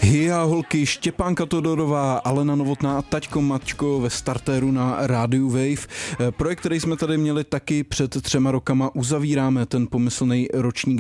Hia holky, Štěpánka Todorová, Alena Novotná a Taťko Mačko ve startéru na rádiu Wave. Projekt, který jsme tady měli taky před 3 rokama, uzavíráme ten pomyslný ročník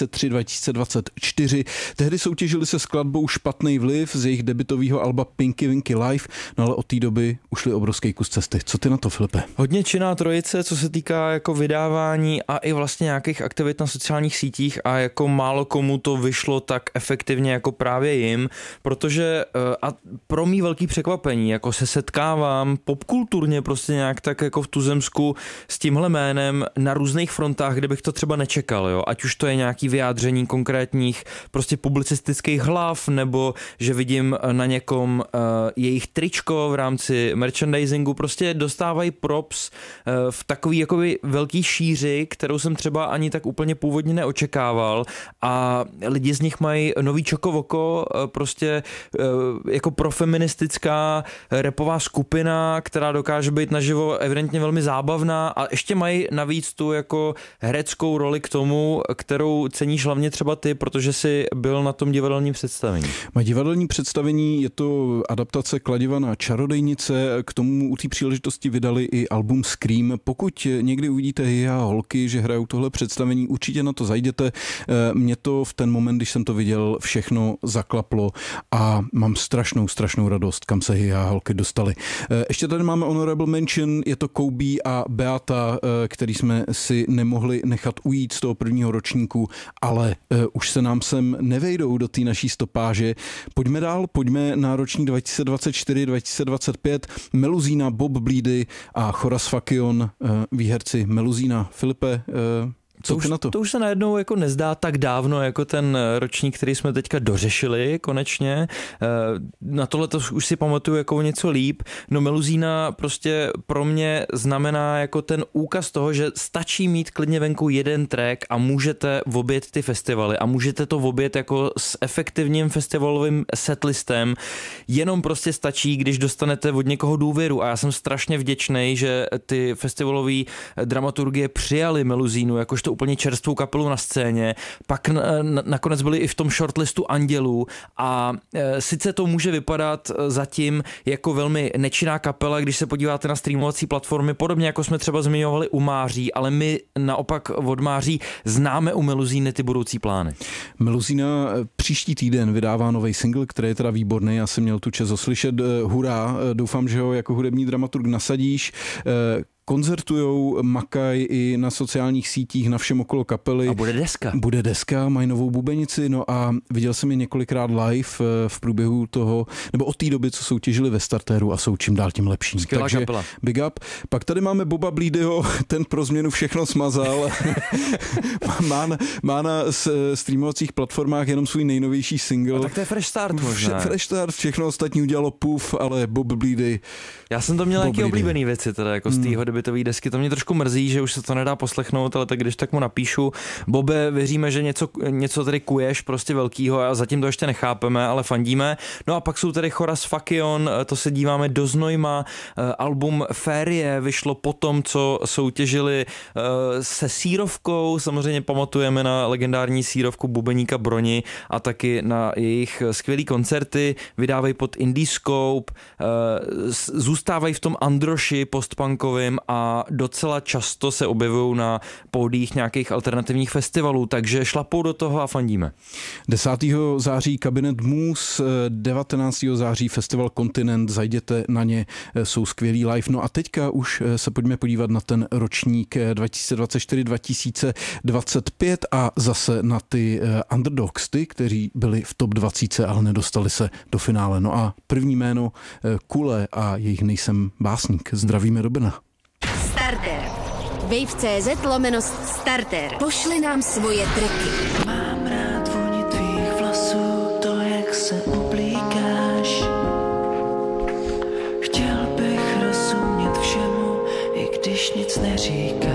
2003-2024. Tehdy soutěžili se skladbou Špatný vliv z jejich debutového alba Pinky Winky Live, no ale od té doby ušli obrovský kus cesty. Co ty na to, Filipe? Hodně činná trojice, co se týká jako vydávání a i vlastně nějakých aktivit na sociálních sítích a jako málo komu to vyšlo tak efektivně jako právě jim, protože a pro mý velký překvapení, jako se setkávám popkulturně prostě nějak tak jako v tuzemsku s tímhle jménem na různých frontách, kde bych to třeba nečekal, jo, ať už to je nějaký vyjádření konkrétních prostě publicistických hlav, nebo že vidím na někom jejich tričko v rámci merchandisingu, prostě dostávají props v takový jakoby velký šíři, kterou jsem třeba ani tak úplně původně neočekával, a lidi z nich mají nový čokovoko, prostě jako profeministická rapová skupina, která dokáže být naživo evidentně velmi zábavná, a ještě mají navíc tu jako hereckou roli k tomu, kterou ceníš hlavně třeba ty, protože jsi byl na tom divadelním představení. Mají divadelní představení, je to adaptace Kladiva na čarodejnice, k tomu u té příležitosti vydali i album Scream. Pokud někdy uvidíte Hia holky, že hrajou tohle představení, určitě na to zajděte. Mě to v ten moment, když jsem to viděl, všechno zaklaplo a mám strašnou radost, kam se Hia holky dostali. Ještě tady máme honorable mention, je to Kobe a Beata, který jsme si nemohli nechat ujít z toho prvního ročníku, ale už se nám sem nevejdou do té naší stopáže. Pojďme dál, pojďme na ročník 2024-2025. Meluzína, Bob Bleedy a Choras Fakion, výherci Meluzína. Filipe, co ty na to? To už se najednou jako nezdá tak dávno, jako ten ročník, který jsme teďka dořešili konečně. Na tohle to už si pamatuju jako něco líp. No Meluzína prostě pro mě znamená jako ten úkaz toho, že stačí mít klidně venku jeden track a můžete objet ty festivaly a můžete to objet jako s efektivním festivalovým setlistem. Jenom prostě stačí, když dostanete od někoho důvěru, a já jsem strašně vděčný, že ty festivalové dramaturgie přijali Meluzínu jakožto úplně čerstvou kapelu na scéně, pak nakonec byli i v tom shortlistu Andělů, a sice to může vypadat zatím jako velmi nečinná kapela, když se podíváte na streamovací platformy, podobně jako jsme třeba zmiňovali u Máří, ale my naopak od Máří známe u Meluzíny ty budoucí plány. Meluzína příští týden vydává nový single, který je teda výborný, já jsem měl tu čest oslyšet, hurá, doufám, že ho jako hudební dramaturg nasadíš. Koncertujou, makají i na sociálních sítích, na všem okolo kapely. A bude deska. Bude deska, mají novou bubenici, no a viděl jsem je několikrát live v průběhu toho, nebo od té doby, co soutěžili ve startéru, a jsou čím dál tím lepší. Skvělá Takže kapela. Big up. Pak tady máme Boba Bleedyho, ten pro změnu všechno smazal. má na streamovacích platformách jenom svůj nejnovější single. A tak to je fresh start možná. Fresh start, všechno ostatní udělalo puf, ale Bob Bleedy. Já jsem to měl nějaký oblíbený věci teda, jako z tého debutový desky. To mě trošku mrzí, že už se to nedá poslechnout, ale tak když tak mu napíšu: Bobe, věříme, že něco tady kuješ prostě velkýho, a zatím to ještě nechápeme, ale fandíme. No a pak jsou tady Choras Fakion, to se díváme do znojma. Album Férie vyšlo po tom, co soutěžili se Sírovkou. Samozřejmě pamatujeme na legendární Sírovku bubeníka Broni a taky na jejich skvělý koncerty. Vydávají pod Indiscope, zůstávají v tom androši postpunkovým a docela často se objevují na pódiích nějakých alternativních festivalů, takže šlapou do toho a fandíme. 10. září Kabinet Mus, 19. září Festival Kontinent, zajděte na ně, jsou skvělý live. No a teďka už se pojďme podívat na ten ročník 2024-2025 a zase na ty underdogs, ty, kteří byli v top 20, ale nedostali se do finále. No a první jméno Kule a jejich Nejsem básník. Zdravíme do Brna. Starter. Wave.cz/starter. Pošli nám svoje triky. Mám rád vůni tvých vlasů, to jak se oblíkáš. Chtěl bych rozumět všemu, i když nic neříkáš.